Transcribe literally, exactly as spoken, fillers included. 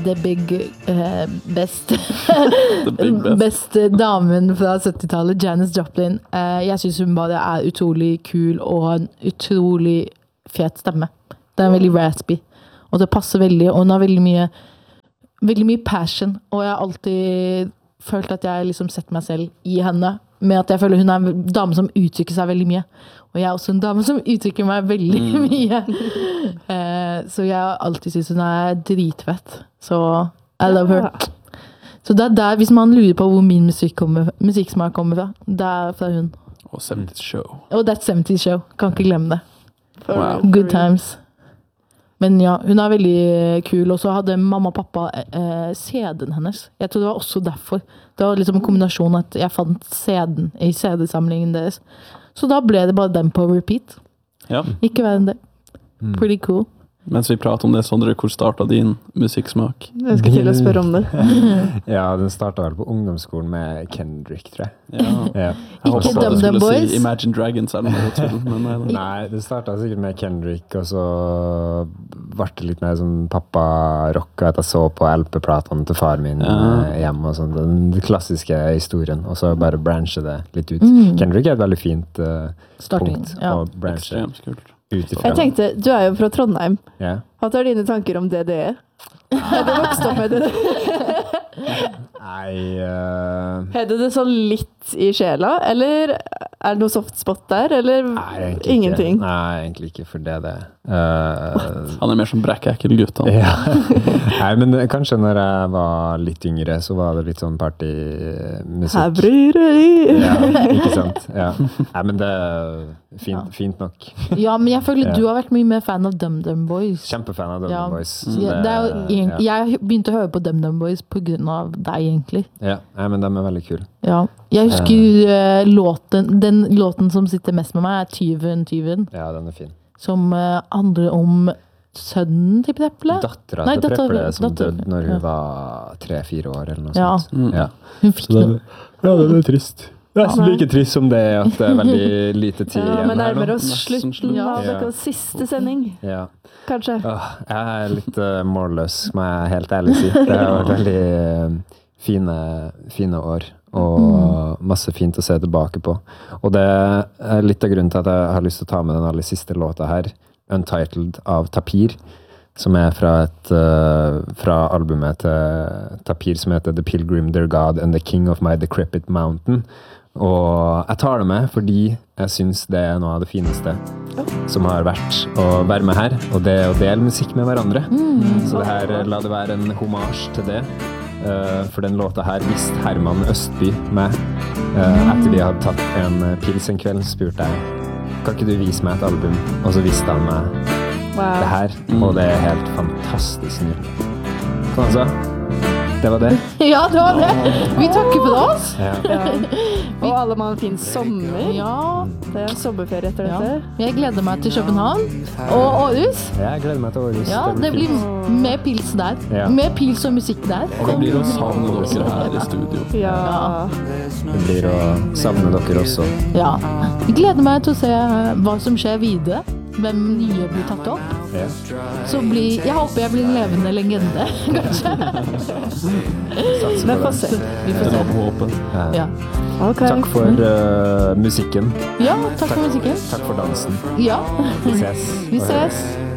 the big uh, best The big best. beste damen fra syttitallet, Janis Joplin. Uh, jeg synes hun bare er utrolig kul og har en utrolig fet stemme. Det er veldig raspy, og det passer veldig, og hun har veldig mye veldig mye passion, og jeg har alltid følt at jeg liksom setter meg selv i henne, med at jeg føler hun er en dame som uttrykker seg veldig mye. Og jeg er også en dame som uttrykker meg veldig mm. mye. uh, så jeg har alltid synes hun er dritfett. Så I love her. Så det er der, hvis man lurer på hvor min musikk kommer, musikksmak kommer fra, det er fra hun. Og seventies Show. Og That seventies Show. Kan ikke glemme det. Wow. Good times. Men ja, hun er veldig kul, og så hadde mamma og pappa eh, C D-en hennes. Jeg tror det var også derfor. Det var liksom en kombinasjon at jeg fant C D-en i C D-samlingen deres. Så da ble det bare den på repeat. Ja. Ikke verre enn det. Pretty cool. Mens vi prater om det, Sondre, hvor startet din musikksmak? Jeg skal til å spørre om det. Ja, den startet vel på ungdomsskolen med Kendrick, tror jeg. Ja. Ja. Jeg håpet at Dum du Dum skulle Boys. si Imagine Dragons eller noe tull, men nei, nei. Nei, det startet sikkert med Kendrick, og så ble det litt mer som pappa-rock, at jeg så på L P-platene til far min Ja. eh, hjemme og sånn, den klassiske historien, og så bare branche det litt ut. Mm. Kendrick er et veldig fint eh, Starting, punkt ja. å branche Ekstremt kult. ut ifra. Jeg tenkte, du er jo fra Trondheim. Ja. Hva tar dine tanker om D D E? Er du vokst opp med det? Nei, eh, Hedde det sånn litt i sjela, eller er det noe soft spot der, eller nei, egentlig ingenting? Ikke. Nei, egentlig ikke, for det er det. Eh, Han er mer som brekk-ekkel gutt, han. Ja. Nei, men det- kanskje når jeg var litt yngre, så var det litt sånn partymusikk. Her bryr det i. Ja, ikke sant? Ja. Nei, men det er fint, fint nok. Ja, men jeg føler Ja. du har vært mye mer fan av Dum Dum Boys. Kjempefan av Dum Ja. Dum Boys. Så jeg, det er jo, egent- ja. jeg begynte å høre på Dum Dum Boys på grunn av deg, egentlig. Ja, nei, men de er veldig kule. Ja. Jeg husker eh, låten, den låten som sitter mest med meg er Tyven, Tyven, Ja, den er fin. som eh, handler om sønnen til Preple. Dattera Nei, til datter- Preple som datter- døde når hun ja. var tre-fire år, eller noe Ja. sånt. Mm. Ja. Hun fikk Så den, noe. ja, den er trist. Nesten like trist som det at det er veldig lite tid Ja, igjen men her nå. nærmer oss Nesten slutten slutt. av Ja. deres siste sending, Ja. kanskje. Åh, jeg er litt uh, målløs, må jeg helt ærlig si. Det har vært veldig uh, fine, fine år, og masse fint å se tilbake på. Og det er litt av grunnen til at jeg har lyst til å ta med den aller siste låta her, Untitled av Tapir, som er fra, et, uh, fra albumet til Tapir som heter The Pilgrim, Their God and the King of My Decrepit Mountain. Og jeg tar det med fordi jeg synes det er noe av det fineste som har vært å være med her, og det er å dele musikk med hverandre. Så det her, la det være en hommage til det. Uh, for den låta her visste Herman Østby meg. Uh, etter vi hadde tatt en pils en kveld, spurte jeg, kan ikke du vise meg et album? Og så visste han meg det Wow. her, og det er helt fantastisk nydelig. Hva han sa? Det var det. Ja, det var det. Vi takker for oss. Ja. Ja. Og alle må ha en fin sommer. Ja, Det er sommerferie etter ja. dette. Jeg gleder meg til København og Århus. Jeg gleder meg til Århus. Ja, det blir fint. mer pils der. Ja. Mer pils og musikk der. Og det blir å savne dere her i studio. Ja. Det blir å savne dere også. Ja. Jeg gleder meg til å se hva som skjer videre. Hvem nye blir tatt opp. Ja. Så blir, jeg håper jeg blir en levende legende, kanskje. Satser Vi på får det. se. Vi får Det se. var på håpen. Ja. Ja, Ok. Takk for uh, musikken. ja takk for musikken. Takk for dansen. Ja, Vi ses. vi og høres. ses.